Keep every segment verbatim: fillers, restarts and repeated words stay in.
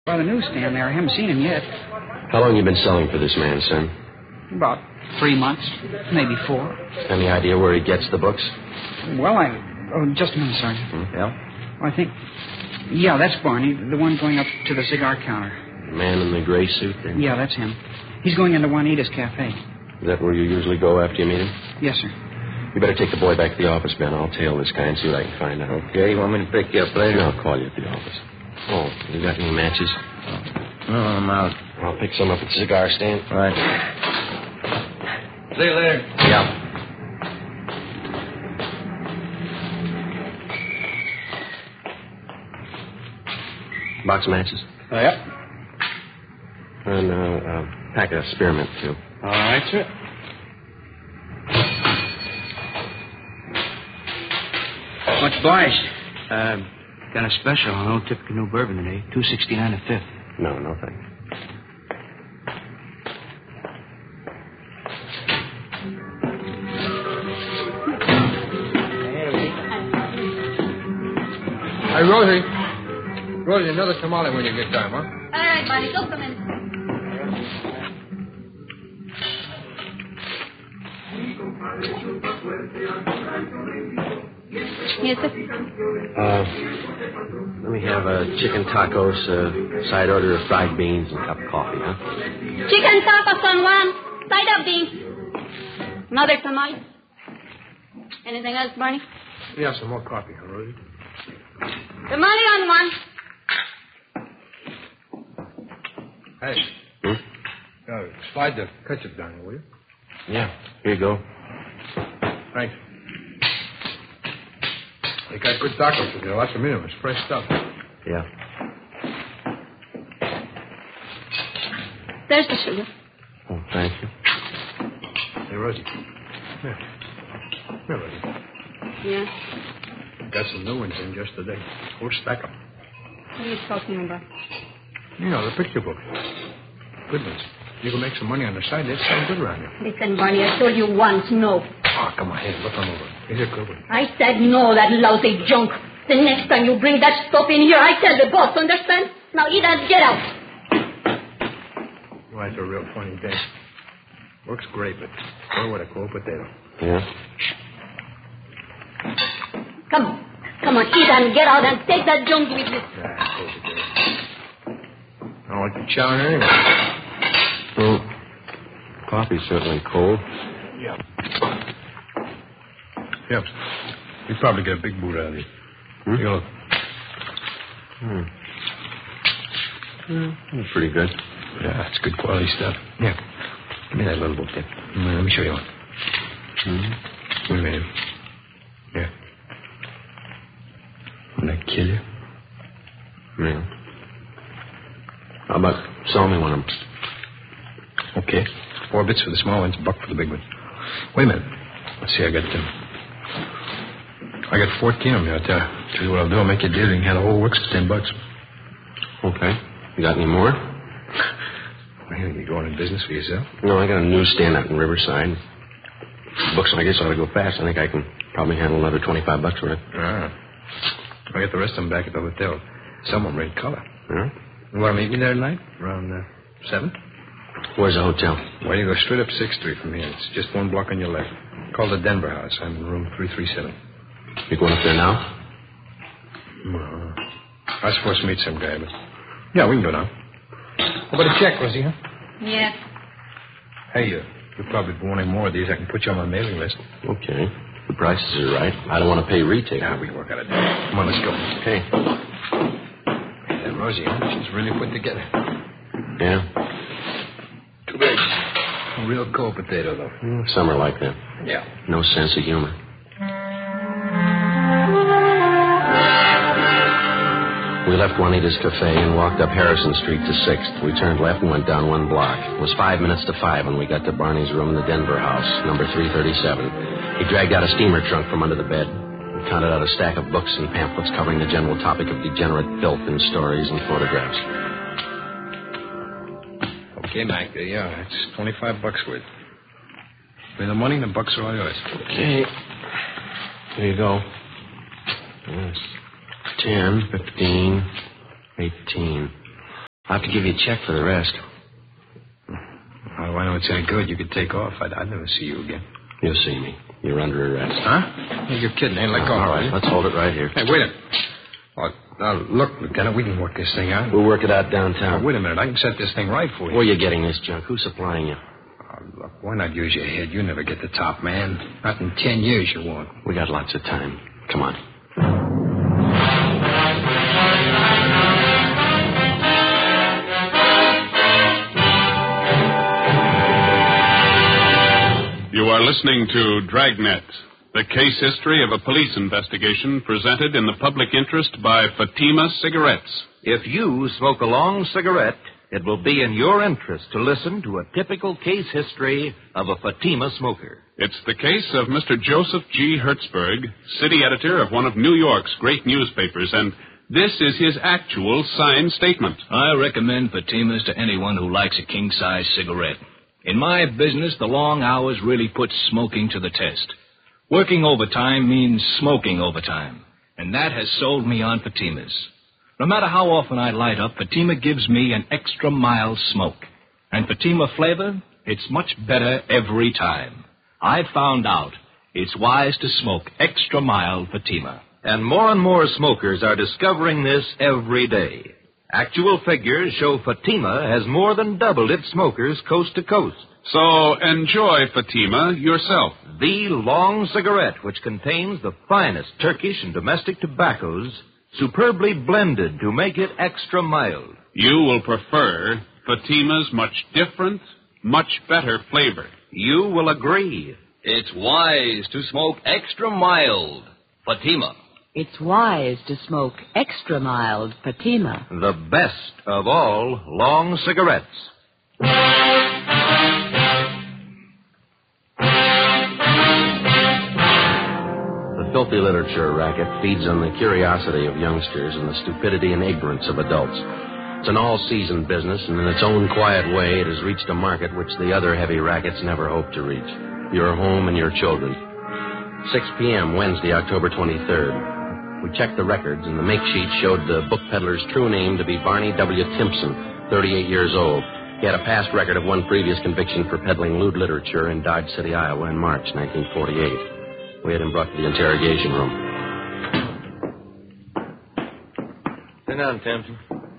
by the newsstand there. I haven't seen him yet. How long you been selling for this man, son? About three months, maybe four. Any idea where he gets the books? Well, I... Oh, just a minute, Sergeant. Hmm? Yeah? Well, I think... Yeah, that's Barney, the one going up to the cigar counter. The man in the gray suit there? Yeah, that's him. He's going into Juanita's cafe. Is that where you usually go after you meet him? Yes, sir. You better take the boy back to the office, Ben. I'll tail this guy and see what I can find out. Okay, you want me to pick you up later? I'll call you at the office. Oh, you got any matches? No, I'm out. I'll pick some up at the cigar stand. Right. See you later. Yeah. Box of matches? Oh, yeah. And uh, uh, pack of spearmint, too. All right, sir. What's obliged? Uh, got a special on Old Tippecanoe New Bourbon today. two sixty-nine a fifth. No, no thanks. Hey, Rosie. Rosie, another tamale when you get time, huh? All right, buddy. Go come in. Yes, sir. Uh, let me have uh, chicken tacos, uh, side order of fried beans, and a cup of coffee, huh? Chicken tacos on one. Side of beans. Another tamale. Anything else, Barney? Yeah, some more coffee, huh, Rosie? Tamale on one. Hey. Hmm? Uh, slide the ketchup down here, will you? Yeah, here you go. Thanks. They got good tacos today. Lots of minimums. Fresh stuff. Yeah. There's the sugar. Oh, thank you. Hey, Rosie. Here. Here, Rosie. Yeah. Got some new ones in just today. We'll stack them. What are you talking about? You know, the picture books. Good ones. You can make some money on the side. They sound good around here. Listen, Barney, I told you once, no. Oh, come on. Hey, look them over. These are good ones. I said no, that lousy junk. The next time you bring that stuff in here, I tell the boss, understand? Now eat and get out. Well, that's a real funny day. Works great, but boy, what a cold potato. Yeah? Come on. Come on, eat and get out and take that junk with you. Yeah, cold potato. I don't want you chowing anyway. Well, coffee's certainly cold. Yeah. Yep. You probably get a big boot out of it. Hmm? You look. Hmm. Mm, that's pretty good. Yeah, it's good quality stuff. Yeah. Give me that little book there. Mm, Let me show you one. Mm-hmm. Wait a minute. Yeah. Wouldn't that kill you? Yeah. How about selling me one of them? Okay. Four bits for the small ones, a buck for the big one. Wait a minute. Let's see, I got them. I got fourteen of them here. I'll tell you. Tell you what I'll do. I'll make you a deal. You can have the whole works for ten bucks. Okay. You got any more? Well, you going in business for yourself? No, I got a newsstand out in Riverside. Books, I guess, ought to go fast. I think I can probably handle another twenty-five bucks worth. Ah. I'll get the rest of them back at the hotel. Some of them are in color. Yeah? You want to meet me there tonight? Around uh, seven? Where's the hotel? Well, you go straight up sixth Street from here. It's just one block on your left. Call the Denver House. I'm in room three three seven. You going up there now? Uh, I was supposed to meet some guy, but... Yeah, we can go now. How about a check, Rosie, huh? Yes. Hey, uh, you'll probably be wanting more of these. I can put you on my mailing list. Okay. The prices are right. I don't want to pay retail. Yeah, we can work out a deal. Come on, let's go. Okay. Hey, that Rosie, huh? She's really put together. Yeah? Too big. A real cold potato, though. Mm, some are like that. Yeah. No sense of humor. We left Juanita's Cafe and walked up Harrison Street to sixth. We turned left and went down one block. It was five minutes to five when we got to Barney's room in the Denver House, number three thirty-seven. He dragged out a steamer trunk from under the bed and counted out a stack of books and pamphlets covering the general topic of degenerate filth in stories and photographs. Okay, Mac, there you are. That's twenty-five bucks worth. Pay the money and the bucks are all yours. Okay. Here you go. Yes. Ten, fifteen, eighteen. I'll have to give you a check for the rest. Well, I know it's any good. You could take off. I'd, I'd never see you again. You'll see me. You're under arrest. Huh? Hey, you're kidding. Hey, let go. All right, let's hold it right here. Hey, wait a minute. Oh, now, look, Lieutenant, we can work this thing out. We'll work it out downtown. Now, wait a minute. I can set this thing right for you. Where are you getting this junk? Who's supplying you? Oh, look, why not use your head? You never get the top, man. Not in ten years you won't. We got lots of time. Come on. You are listening to Dragnet, the case history of a police investigation presented in the public interest by Fatima Cigarettes. If you smoke a long cigarette, it will be in your interest to listen to a typical case history of a Fatima smoker. It's the case of Mister Joseph G. Hertzberg, city editor of one of New York's great newspapers, and this is his actual signed statement. I recommend Fatimas to anyone who likes a king-size cigarette. In my business, the long hours really put smoking to the test. Working overtime means smoking overtime, and that has sold me on Fatimas. No matter how often I light up, Fatima gives me an extra mild smoke. And Fatima flavor, it's much better every time. I've found out it's wise to smoke extra mild Fatima. And more and more smokers are discovering this every day. Actual figures show Fatima has more than doubled its smokers coast to coast. So enjoy Fatima yourself. The long cigarette, which contains the finest Turkish and domestic tobaccos, superbly blended to make it extra mild. You will prefer Fatima's much different, much better flavor. You will agree. It's wise to smoke extra mild Fatima. It's wise to smoke extra mild Fatima. The best of all long cigarettes. The filthy literature racket feeds on the curiosity of youngsters and the stupidity and ignorance of adults. It's an all-season business, and in its own quiet way, it has reached a market which the other heavy rackets never hoped to reach. Your home and your children. six p.m., Wednesday, October twenty-third. We checked the records, and the make sheet showed the book peddler's true name to be Barney W. Timpson, thirty-eight years old. He had a past record of one previous conviction for peddling lewd literature in Dodge City, Iowa in March nineteen forty-eight. We had him brought to the interrogation room. Sit down, Timpson.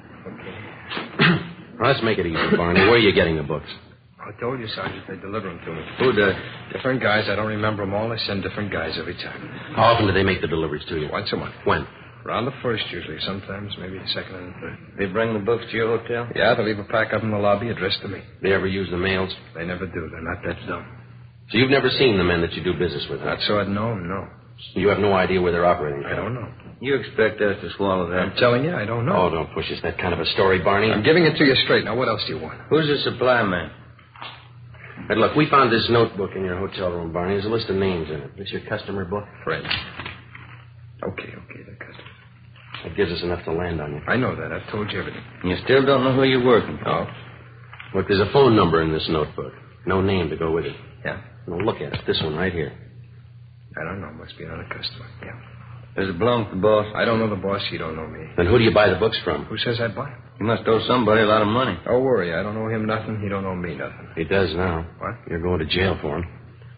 Well, let's make it easy, Barney. Where are you getting the books? I told you, Sergeant, they deliver them to me. Who does? Different guys. I don't remember them all. They send different guys every time. How often do they make the deliveries to you? Once a month. When? Around the first, usually. Sometimes maybe the second and the third. They bring the books to your hotel? Yeah, they leave a pack up in the lobby addressed to me. They ever use the mails? They never do. They're not that dumb. So you've never seen the men that you do business with? Not so I'd know them, no. You have no idea where they're operating from? I don't know. You expect us to swallow that? I'm telling you, I don't know. Oh, don't push us that kind of a story, Barney. I'm giving it to you straight. Now, what else do you want? Who's the supply man? But look, we found this notebook in your hotel room, Barney. There's a list of names in it. This your customer book? Fred. Okay, okay, the customer. That gives us enough to land on you. I know that. I've told you everything. You still don't know who you're working for? No. Look, there's a phone number in this notebook. No name to go with it. Yeah. Now, look at it. This one right here. I don't know. Must be another customer. Yeah. Does it belong to the boss? I don't know the boss. You don't know me. Then who do you buy the books from? Who says I buy 'em? You must owe somebody a lot of money. Don't worry. I don't owe him nothing. He don't owe me nothing. He does now. What? You're going to jail for him.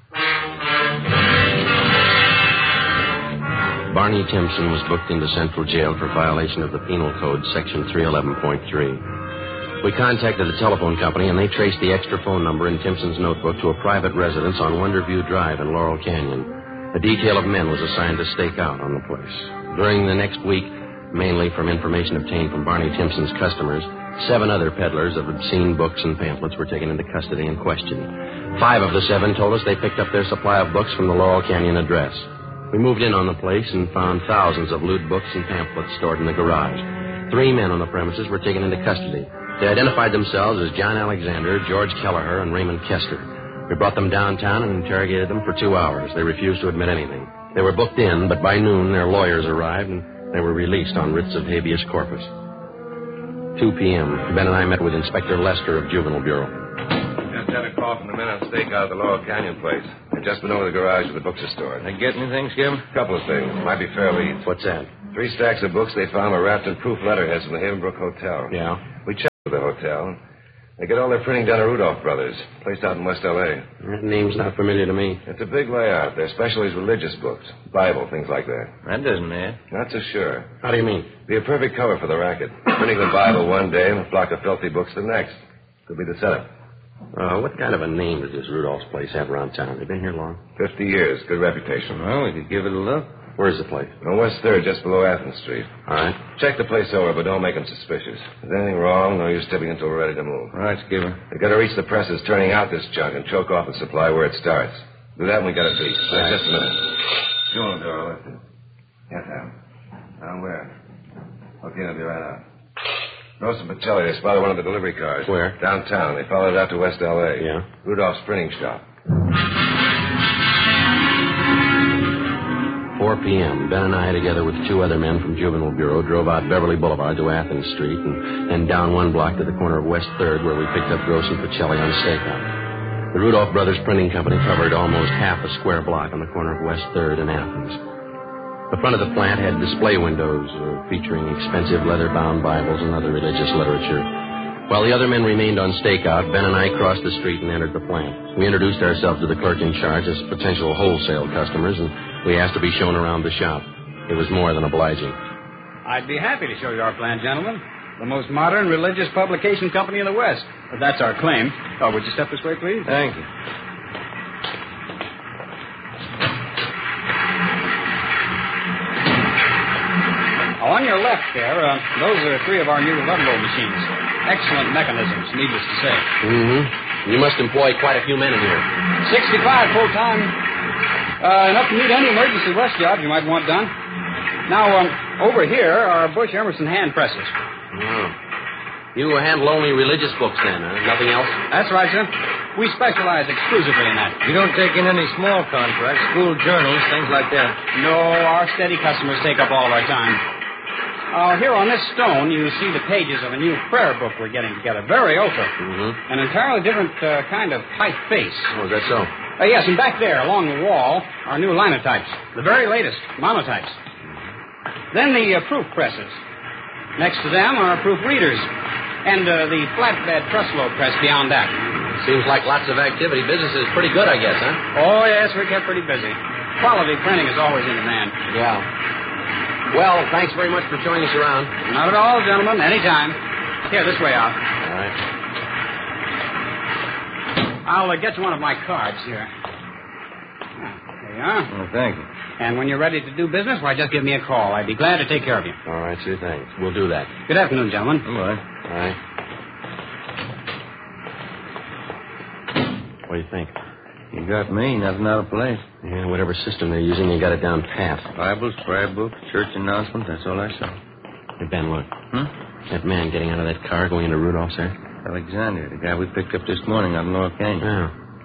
Barney Timpson was booked into Central Jail for violation of the Penal Code, Section three eleven point three. We contacted the telephone company, and they traced the extra phone number in Timpson's notebook to a private residence on Wonderview Drive in Laurel Canyon. A detail of men was assigned to stake out on the place. During the next week, mainly from information obtained from Barney Timpson's customers, seven other peddlers of obscene books and pamphlets were taken into custody and questioned. Five of the seven told us they picked up their supply of books from the Laurel Canyon address. We moved in on the place and found thousands of lewd books and pamphlets stored in the garage. Three men on the premises were taken into custody. They identified themselves as John Alexander, George Kelleher, and Raymond Kester. We brought them downtown and interrogated them for two hours. They refused to admit anything. They were booked in, but by noon their lawyers arrived and they were released on writs of habeas corpus. two p.m. Ben and I met with Inspector Lester of Juvenile Bureau. Just had a call from the men on stakeout at the Laurel Canyon place. They've just been over to the garage where the books are stored. They get anything, Skip? A couple of things. Might be fair leads. What's that? Three stacks of books they found were wrapped in proof letterheads from the Havenbrook Hotel. Yeah? We checked the hotel. They get all their printing done at Rudolph Brothers, placed out in West L A. That name's not familiar to me. It's a big layout. Their specialty is religious books, Bible, things like that. That doesn't matter. Not so sure. How do you mean? Be a perfect cover for the racket. Printing the Bible one day and a flock of filthy books the next. Could be the setup. Uh, what kind of a name does this Rudolph's place have around town? They been here long? Fifty years. Good reputation. Well, we could give it a look. Where's the place? On West third, just below Athens Street. All right. Check the place over, but don't make them suspicious. If there's anything wrong, no use tipping until we're ready to move. All right, Skipper. They got to reach the presses turning out this junk and choke off the supply where it starts. Do that and we got a beat. Right. Just a minute. Go on, Dora. Yes, Al. Down where? Okay, I'll be right out. Gross and Pacelli, they spotted one of the delivery cars. Where? Downtown. They followed it out to West L A. Yeah? Rudolph's printing shop. four p.m. Ben and I, together with two other men from Juvenile Bureau, drove out Beverly Boulevard to Athens Street and then down one block to the corner of West third, where we picked up Gross and Pacelli on stakeout. The Rudolph Brothers Printing Company covered almost half a square block on the corner of West third and Athens. The front of the plant had display windows uh, featuring expensive leather-bound Bibles and other religious literature. While the other men remained on stakeout, Ben and I crossed the street and entered the plant. We introduced ourselves to the clerk in charge as potential wholesale customers, and we asked to be shown around the shop. It was more than obliging. I'd be happy to show you our plant, gentlemen. The most modern religious publication company in the West. That's our claim. Oh, would you step this way, please? Thank you. On your left there, uh, those are three of our new Ludlow machines. Excellent mechanisms, needless to say. Mm-hmm. You must employ quite a few men in here. sixty-five full-time. Uh, enough to meet any emergency rush job you might want done. Now, um, over here are Bush Emerson hand presses. Oh. You handle only religious books then, huh? Nothing else? That's right, sir. We specialize exclusively in that. You don't take in any small contracts, school journals, things like that. No, our steady customers take up all of our time. Uh, here on this stone, you see the pages of a new prayer book we're getting together. Very ultra. Mm-hmm. An entirely different uh, kind of typeface. Oh, is that so? Uh, yes, and back there, along the wall, are new linotypes. The very latest, monotypes. Then the uh, proof presses. Next to them are proof readers. And uh, the flatbed trussload press beyond that. Seems like lots of activity. Business is pretty good, I guess, huh? Oh, yes, we're kept pretty busy. Quality printing is always in demand. Yeah. Well, thanks very much for showing us around. Not at all, gentlemen. Anytime. Here, this way out. All right. I'll uh, get you one of my cards here. There you are. Oh, thank you. And when you're ready to do business, why, just give me a call. I'd be glad to take care of you. All right, sure, thanks. We'll do that. Good afternoon, gentlemen. All right. All right. What do you think? You got me. Nothing out of place. Yeah, whatever system they're using, they got it down pat. Bibles, prayer books, church announcements, that's all I saw. Hey, Ben, look. Hmm? That man getting out of that car going into Rudolph's there. Alexander, the guy we picked up this morning out in Lower Canyon. Yeah.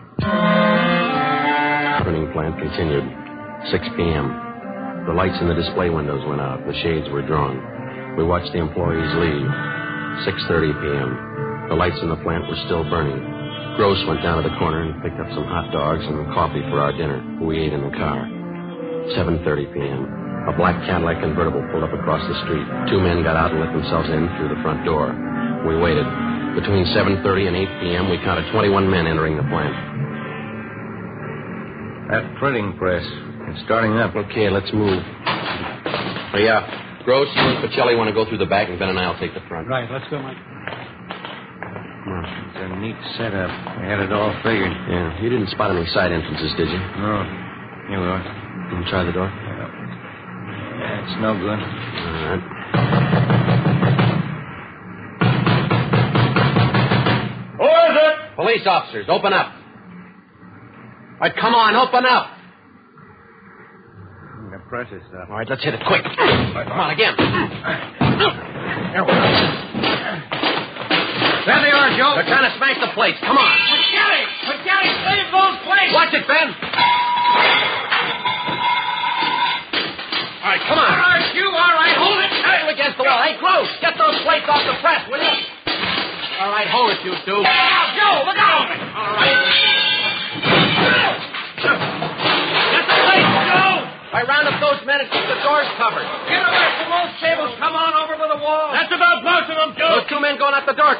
The printing plant continued. six p.m. The lights in the display windows went out. The shades were drawn. We watched the employees leave. six thirty p.m. The lights in the plant were still burning. Gross went down to the corner and picked up some hot dogs and coffee for our dinner. We ate in the car. seven thirty p.m. A black Cadillac convertible pulled up across the street. Two men got out and let themselves in through the front door. We waited. Between seven thirty and eight p.m., we counted twenty-one men entering the plant. That printing press, it's starting up. Okay, let's move. Oh, yeah. Gross, you and Pacelli want to go through the back, and Ben and I will take the front. Right, let's go, Mike. It's a neat setup. We had it all figured. Yeah. You didn't spot any side entrances, did you? No. Here we are. Can you try the door? Yeah. Yeah, it's no good. All right. Who is it? Police officers, open up. All right, come on, open up. The press is up. All right, let's hit it quick. Right, come on, again. There we go. There they are, Joe. They're trying to smash the plates. Come on. Pacelli! Pacelli, save those plates! Watch it, Ben. All right, come on. All right, you, all right, hold it. Nail against the wall. Hey, Gross, get those plates off the press, will you? All right, hold it, you two. Now, Joe, look out! All right. Get the plates, Joe! I round up those men and keep the doors covered. Get away from those tables. Come on over to the wall. That's about most of them, Joe. Those two men going out the door.